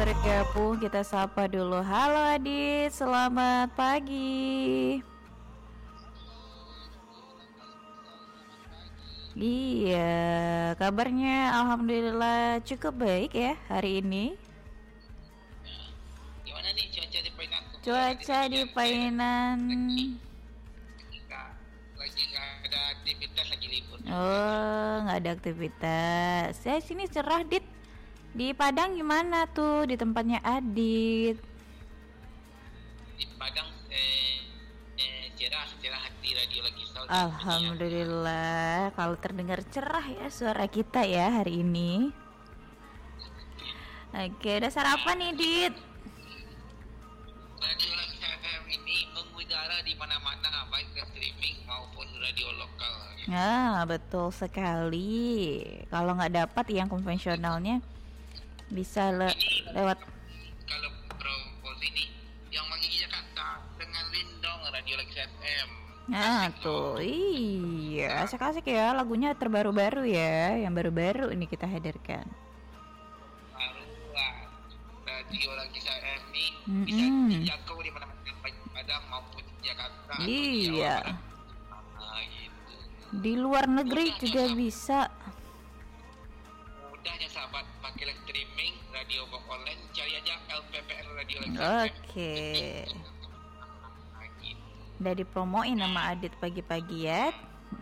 bergabung, kita sapa dulu. Halo Adit, selamat pagi. Iya, kabarnya alhamdulillah cukup baik ya hari ini. Gimana nih cuaca di Painan? Cuaca di Painan. Lagi nggak ada aktivitas, lagi libur. Oh, nggak ada aktivitas. Saya sini cerah, Dit. Di Padang gimana tuh di tempatnya Adit? Di Padang cerah hati radio lagi soal. Alhamdulillah, kalau terdengar cerah ya suara kita ya hari ini. Oke, udah sarapan nih, Dit? Radio lagi FM ini mengudara di mana-mana, baik streaming maupun radio lokal. Nah, betul sekali. Kalau nggak dapat yang konvensionalnya bisa lewat. Kalau promosi ini yang bagi Jakarta dengan Lindong radio lagi FM. Nah, tuh, iya, asik-asik ya lagunya terbaru-baru ya, yang baru-baru ini kita hadirkan. Radio lagi FM ini bisa dijangkau di mana-mana, baik Padang maupun Jakarta. Iya. Gitu. Di luar negeri mudahnya juga bisa. Mudahnya sahabat, pakai streaming radio box online, cari aja LPPR radio lagi. Oke. Udah dipromoin sama Adit pagi-pagi ya.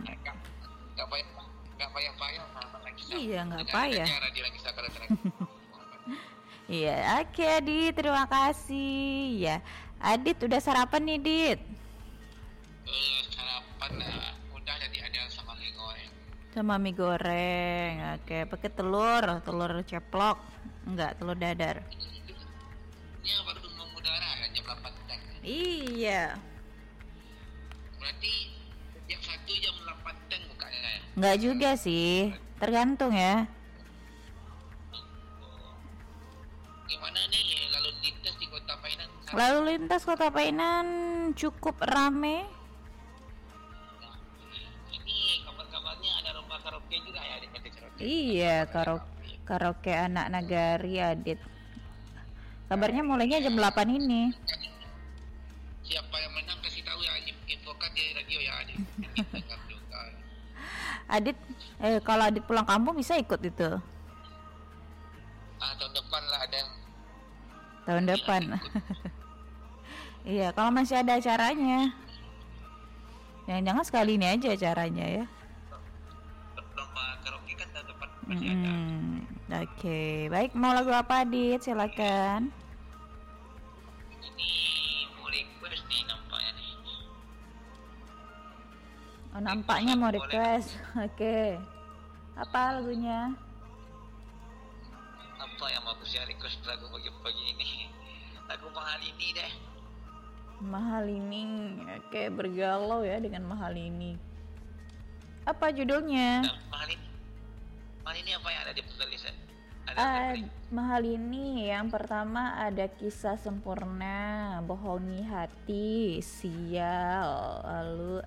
Nggak payah-payah. Iya, nggak payah. Radio lagi sekarang. Iya, oke Adit, terima kasih. Ya, Adit udah sarapan nih, Dit? Sarapan udah, jadi ada sama mie goreng. Sama mie goreng. Oke, pakai telur ceplok. Enggak, telur dadar. Ini baru mengudara ya, jam 8 teng. Iya. Berarti jam 1 jam 8 teng bukanya ya? Enggak juga sih, tergantung ya. Gimana nih lalu lintas di Kota Painan? Lalu lintas Kota Painan cukup rame. Ini kabar-kabarnya ada lomba karaoke juga ya di PT Karaoke. Iya, karaoke anak nagari Adit. Kabarnya mulainya jam 8 ini. Siapa yang menang kasih tahu ya, infokan di radio ya Adit. Adit, kalau Adit pulang kampung bisa ikut itu. Tahun depan lah ada. Tahun depan. Iya, kalau masih ada acaranya. Jangan-jangan sekali ini aja acaranya ya. Lomba karaoke kan tahun depan masih ada. Oke, baik, mau lagu apa Adit? Silakan. Ini mau request nih nampaknya nih. Oh, nampaknya mau request. Oke. Apa lagunya? Apa yang mau saya request lagu pagi-pagi ini? Lagu mahal ini deh. Mahal ini. Oke, bergalau ya dengan mahal ini. Apa judulnya? Mahal ini apa yang ada di playlist? Mahal ini yang pertama ada Kisah Sempurna, Bohongi Hati, Sial, lalu